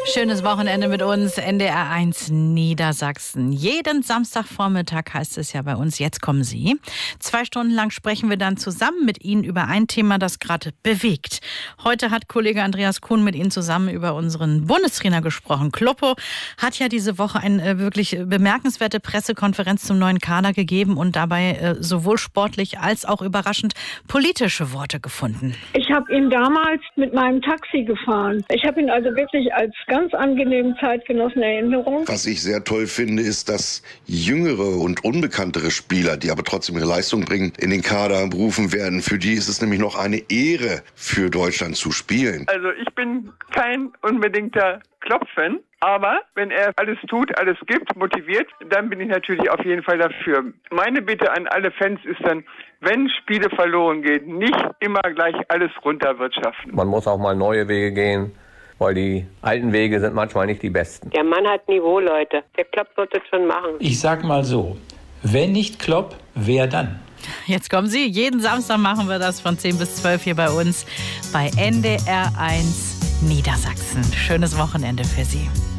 Schönes Wochenende mit uns, NDR1 Niedersachsen. Jeden Samstagvormittag heißt es ja bei uns, jetzt kommen Sie. 2 Stunden lang sprechen wir dann zusammen mit Ihnen über ein Thema, das gerade bewegt. Heute hat Kollege Andreas Kuhn mit Ihnen zusammen über unseren Bundestrainer gesprochen. Kloppo hat ja diese Woche eine wirklich bemerkenswerte Pressekonferenz zum neuen Kader gegeben und dabei sowohl sportlich als auch überraschend politische Worte gefunden. Ich habe ihn damals mit meinem Taxi gefahren. Ich habe ihn also wirklich als ganz angenehmen Zeitgenossen Erinnerung. Was ich sehr toll finde, ist, dass jüngere und unbekanntere Spieler, die aber trotzdem ihre Leistung bringen, in den Kader berufen werden. Für die ist es nämlich noch eine Ehre, für Deutschland zu spielen. Also ich bin kein unbedingter Klopp-Fan. Aber wenn er alles tut, alles gibt, motiviert, dann bin ich natürlich auf jeden Fall dafür. Meine Bitte an alle Fans ist dann, wenn Spiele verloren gehen, nicht immer gleich alles runterwirtschaften. Man muss auch mal neue Wege gehen, weil die alten Wege sind manchmal nicht die besten. Der Mann hat Niveau, Leute. Der Klopp wird es schon machen. Ich sag mal so, wenn nicht Klopp, wer dann? Jetzt kommen Sie. Jeden Samstag machen wir das von 10 bis 12 hier bei uns bei NDR1 Niedersachsen. Schönes Wochenende für Sie.